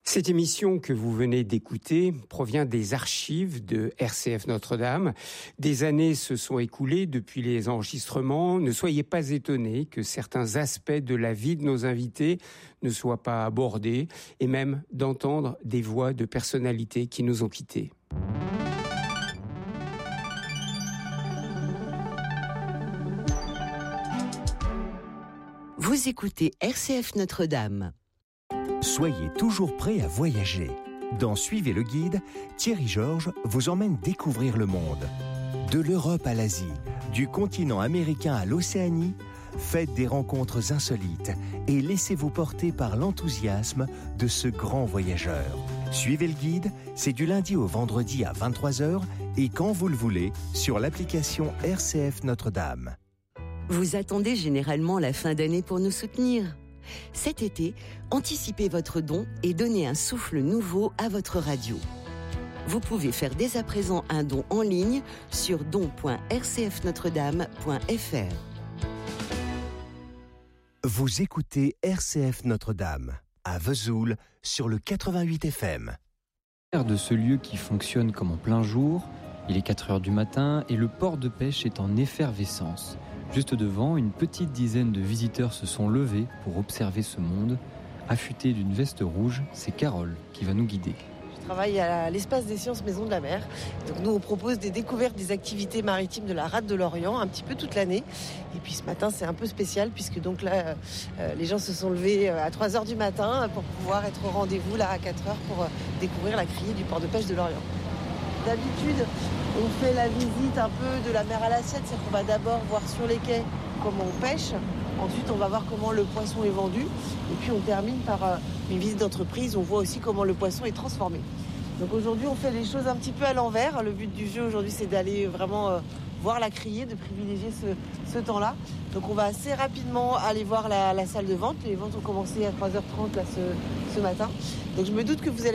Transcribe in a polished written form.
Cette émission que vous venez d'écouter provient des archives de RCF Notre-Dame. Des années se sont écoulées depuis les enregistrements. Ne soyez pas étonnés que certains aspects de la vie de nos invités ne soient pas abordés et même d'entendre des voix de personnalités qui nous ont quittés. Vous écoutez RCF Notre-Dame. Soyez toujours prêts à voyager. Dans Suivez le guide, Thierry Georges vous emmène découvrir le monde. De l'Europe à l'Asie, du continent américain à l'Océanie, faites des rencontres insolites et laissez-vous porter par l'enthousiasme de ce grand voyageur. Suivez le guide, c'est du lundi au vendredi à 23h et quand vous le voulez sur l'application RCF Notre-Dame. Vous attendez généralement la fin d'année pour nous soutenir. Cet été, anticipez votre don et donnez un souffle nouveau à votre radio. Vous pouvez faire dès à présent un don en ligne sur don.rcfnotredame.fr. Vous écoutez RCF Notre-Dame, à Vesoul, sur le 88 FM. De ce lieu qui fonctionne comme en plein jour, il est 4h du matin et le port de pêche est en effervescence. Juste devant, une petite dizaine de visiteurs se sont levés pour observer ce monde. Affûtée d'une veste rouge, c'est Carole qui va nous guider. Je travaille à l'Espace des Sciences Maison de la Mer. Donc nous, on propose des découvertes des activités maritimes de la rade de l'Orient, un petit peu toute l'année. Et puis ce matin, c'est un peu spécial puisque donc là, les gens se sont levés à 3h du matin pour pouvoir être au rendez-vous là à 4h pour découvrir la criée du port de pêche de l'Orient. D'habitude, on fait la visite un peu de la mer à l'assiette, c'est qu'on va d'abord voir sur les quais comment on pêche, ensuite on va voir comment le poisson est vendu, et puis on termine par une visite d'entreprise, on voit aussi comment le poisson est transformé. Donc aujourd'hui on fait les choses un petit peu à l'envers, le but du jeu aujourd'hui c'est d'aller vraiment voir la criée, de privilégier ce temps-là. Donc on va assez rapidement aller voir la salle de vente, les ventes ont commencé à 3h30 là, ce matin, donc je me doute que vous allez